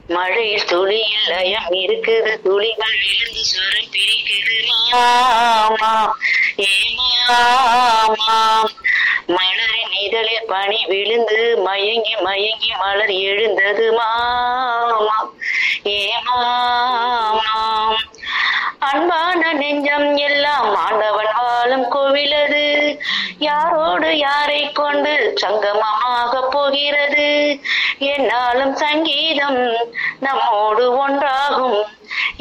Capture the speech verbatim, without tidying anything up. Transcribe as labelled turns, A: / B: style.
A: மழையில் துளியில் லயம் இருக்குது, துளிகள் விழுந்து சுரம் பிரிக்குது மாமா, ஏ மாமா. மலரின் இதழில் பனி விழுந்து மயங்கி மயங்கி மலர் எழுந்தது மாமா, ஏ மாமா. அன்பான நெஞ்சம் எல்லாம் ஆண்டவன் வாழும் கோவிலது, யாரோடு யாரை கொண்டு சங்கமமாக போகிறது. என்னாலும் சங்கீதம் நம்மோடு ஒன்றாகும்,